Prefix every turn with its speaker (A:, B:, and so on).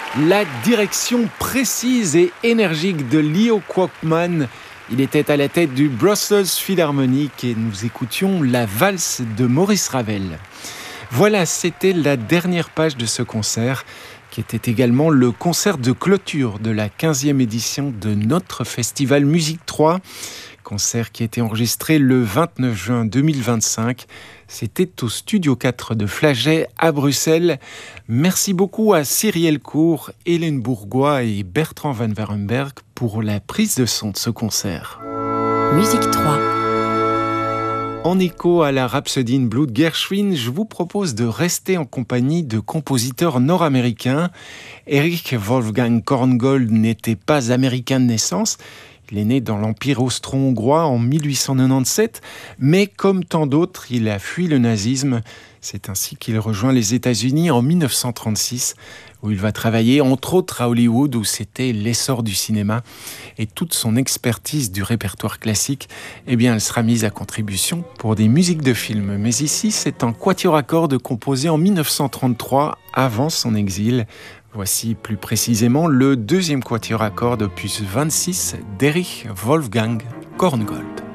A: La direction précise et énergique de Leo Quackman. Il était à la tête du Brussels Philharmonic et nous écoutions la valse de Maurice Ravel. Voilà, c'était la dernière page de ce concert, qui était également le concert de clôture de la 15e édition de notre festival Musique 3. Concert qui a été enregistré le 29 juin 2025. C'était au Studio 4 de Flagey à Bruxelles. Merci beaucoup à Cyrielle Cour, Hélène Bourgois et Bertrand Van Warenberg pour la prise de son de ce concert.
B: Musique 3.
A: En écho à la Rhapsody in Blue de Gershwin, je vous propose de rester en compagnie de compositeurs nord-américains. Erich Wolfgang Korngold n'était pas américain de naissance. Il est né dans l'Empire austro-hongrois en 1897, mais comme tant d'autres, il a fui le nazisme. C'est ainsi qu'il rejoint les États-Unis en 1936, où il va travailler entre autres à Hollywood, où c'était l'essor du cinéma. Et toute son expertise du répertoire classique, elle sera mise à contribution pour des musiques de films. Mais ici, c'est un quatuor à cordes composé en 1933, avant son exil. Voici plus précisément le deuxième quatuor à cordes opus 26 d'Erich Wolfgang Korngold.